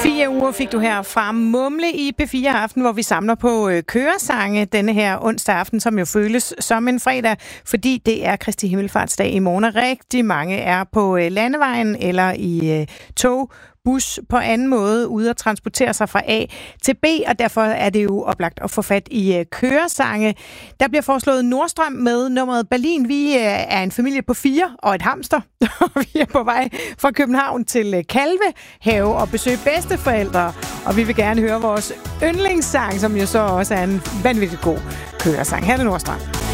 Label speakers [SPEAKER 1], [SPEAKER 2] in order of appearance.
[SPEAKER 1] 4 uger fik du her fra Mumle i P4 Aften, hvor vi samler på køresange denne her onsdag aften, som jo føles som en fredag, fordi det er Kristi Himmelfartsdag i morgen, og rigtig mange er på landevejen eller i tog, bus på anden måde ude at transportere sig fra A til B, og derfor er det jo oplagt at få fat i køresange. Der bliver foreslået Nordstrøm med nummeret Berlin. Vi er en familie på 4 og et hamster, og vi er på vej fra København til Kalvehave og besøge bedsteforældre, og vi vil gerne høre vores yndlingssang, som jo så også er en vanvittig god køresang. Her er det Nordstrøm.